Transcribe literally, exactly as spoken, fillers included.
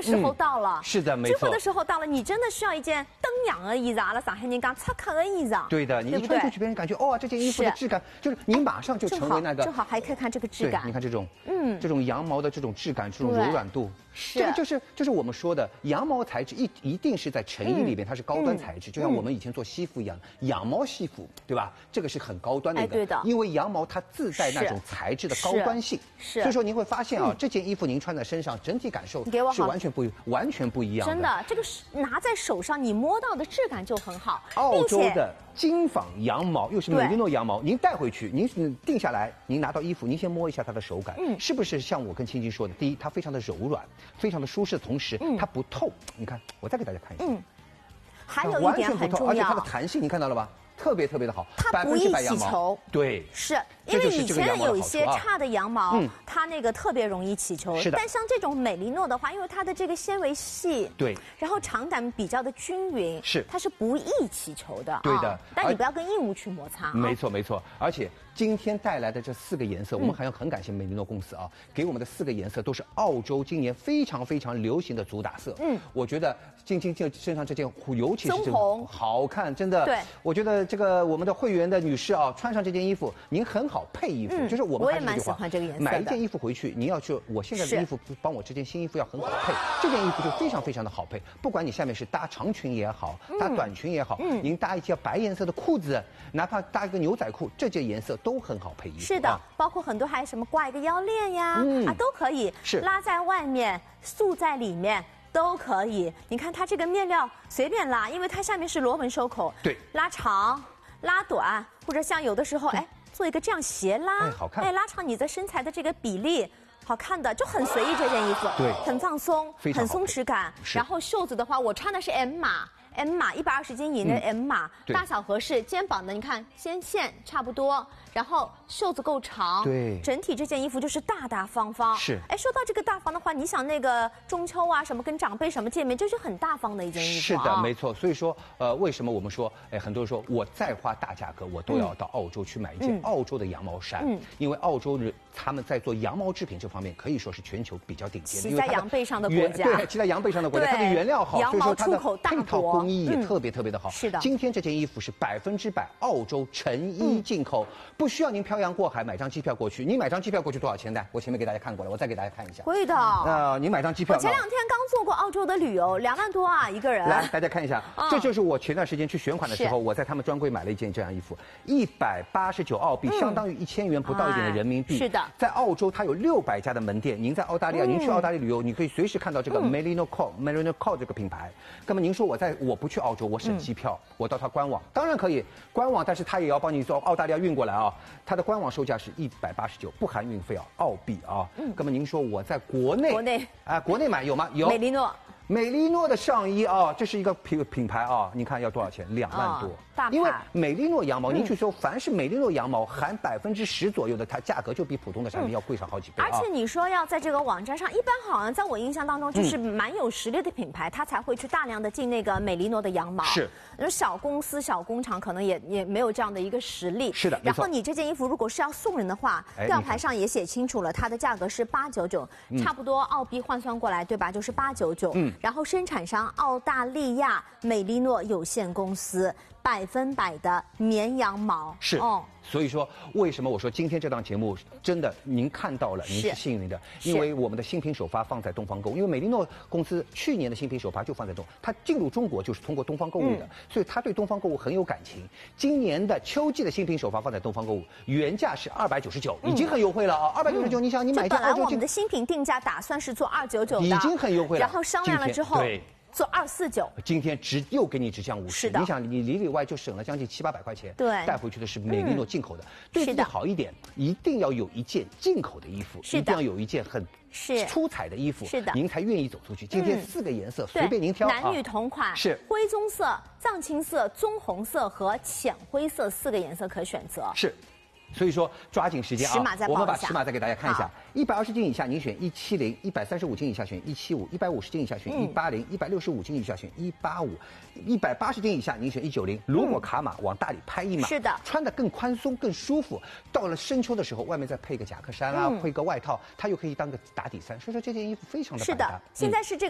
时候到了。 是的，没错。 支付的时候到了，你真的需要一件登洋的衣裳，阿拉上海人讲擦卡的衣裳。 对的，你一穿出去，别人感觉哦，这件衣服的质感，就是你马上就成为那个。 正好还可以看这个质感。 你看这种， 嗯， 这种羊毛的这种质感，这种柔软度。 这个就是就是我们说的羊毛材质一一定是在成衣里边它是高端材质，就像我们以前做西服一样，羊毛西服对吧？这个是很高端的一个， 对的， 因为羊毛它自带那种材质的高端性， 是， 所以说您会发现啊，这件衣服您穿在身上，整体感受是完全不完全不一样的。 真的，这个是拿在手上你摸到的质感就很好。 澳洲的金纺羊毛又是美利诺羊毛，您带回去，您定下来，您拿到衣服，您先摸一下它的手感，嗯，是不是像我跟青青说的？第一，它非常的柔软，非常的舒适。 同时，它不透。你看，我再给大家看一下。嗯， 还有一点很重要， 而且它的弹性，你看到了吧？特别特别的好， 它不易起球。 对， 是因为以前有一些差的羊毛，它那个特别容易起球。 是的。 但像这种美利诺的话，因为它的这个纤维细， 对， 然后长短比较的均匀， 是， 它是不易起球的。 对的。 但你不要跟硬物去摩擦。 没错没错，而且。 今天带来的这四个颜色，我们还要很感谢美利诺公司啊，给我们的四个颜色都是澳洲今年非常非常流行的主打色。嗯，我觉得晶晶这身上这件，尤其是这个好看，真的。 对， 我觉得这个我们的会员的女士啊，穿上这件衣服，您很好配衣服。就是我们我也蛮喜欢这个颜色。 买一件衣服回去，您要去，我现在的衣服帮我这件新衣服要很好配，这件衣服就非常非常的好配。不管你下面是搭长裙也好，搭短裙也好，您搭一件白颜色的裤子，哪怕搭一个牛仔裤，这件颜色都很好配衣服。 是的，包括很多还什么挂一个腰链呀，嗯、啊都可以， 是拉在外面，束在里面都可以。你看它这个面料随便拉，因为它下面是螺纹收口， 对， 拉长、拉短，或者像有的时候哎做一个这样斜拉， 哎好看， 哎拉长你的身材的这个比例。 好看的就很随意，这件衣服对， 很放松，很松弛感。然后袖子的话，我穿的是 M 码 ，M 码一百二十斤以内 M 码，大小合适。肩膀的你看肩线差不多，然后袖子够长， 对， 整体这件衣服就是大大方方。 是， 哎，说到这个大方的话，你想那个中秋啊什么跟长辈什么见面，就是很大方的一件衣服。 是的，没错。所以说，呃，为什么我们说，哎，很多人说我再花大价格，我都要到澳洲去买一件澳洲的羊毛衫，嗯，因为澳洲人他们在做羊毛制品这方面可以说是全球比较顶尖的， 骑在羊背上的国家， 对，骑在羊背上的国家，它的原料好， 羊毛出口大国， 配套工艺也特别特别的好。 是的， 今天这件衣服是百分之百澳洲成衣进口，不需要您漂洋过海买张机票过去。你买张机票过去多少钱的？我前面给大家看过了，我再给大家看一下。 贵的。 那你买张机票， 我前两天刚做过澳洲的旅游，两万多啊一个人。 来，大家看一下，这就是我前段时间去选款的时候，我在他们专柜买了一件这样衣服，一百八十九澳币，相当于一千元不到一点的人民币。 是的， 在澳洲它有六百家的门店，您在澳大利亚，您去澳大利亚旅游，你可以随时看到这个 Merino Co、Merino Co 这个品牌。那么您说我在我不去澳洲，我省机票，我到它官网，当然可以官网，但是它也要帮你从澳大利亚运过来啊。它的官网售价是一百八十九，不含运费啊，澳币啊。嗯。那么您说我在国内， 国内啊，国内买有吗？有。 美利诺。 美利诺的上衣啊，这是一个品品牌啊，你看要多少钱？两万多。 大牌。 因为美利诺羊毛，您去说，凡是美利诺羊毛含百分之十左右的，它价格就比普通的产品要贵上好几倍。 而且你说要在这个网站上，一般好像在我印象当中，就是蛮有实力的品牌，它才会去大量的进那个美利诺的羊毛。 是。 小公司、小工厂可能也也没有这样的一个实力。 是的。 然后你这件衣服如果是要送人的话，吊牌上也写清楚了，它的价格是八九九，差不多澳币换算过来，对吧？就是八九九。嗯。然后生产商澳大利亚美利诺有限公司。百分百的绵羊毛是哦，所以说为什么我说今天这档节目真的您看到了，您是幸运的，因为我们的新品首发放在东方购物，因为美利诺公司去年的新品首发就放在东，它进入中国就是通过东方购物的，嗯、所以它对东方购物很有感情。今年的秋季的新品首发放在东方购物，原价是二百九十九，已经很优惠了啊！二百九十九，你想你买一件澳洲， 本来我们的新品定价打算是做二九九的， 已经很优惠了， 然后商量了之后。 对。 做二四九， 今天只又给你只降五十， 是的， 你想你里里外就省了将近七八百块钱， 对， 带回去的是美利诺进口的，对自己好一点，一定要有一件进口的衣服，一定要有一件很是出彩的衣服， 是的， 您才愿意走出去。今天四个颜色随便您挑， 男女同款， 是灰棕色、藏青色、棕红色和浅灰色四个颜色可选择， 是。所以说，抓紧时间啊！我们把尺码再给大家看一下：一百二十斤以下您选一七零，一百三十五斤以下选一七五，一百五十斤以下选一八零，一百六十五斤以下选一八五，一百八十斤以下您选一九零。如果卡码往大里拍一码， 是的， 穿的更宽松、更舒服。到了深秋的时候，外面再配个夹克衫啊，配个外套，它又可以当个打底衫。所以说这件衣服非常的百搭。 是的，现在是这个。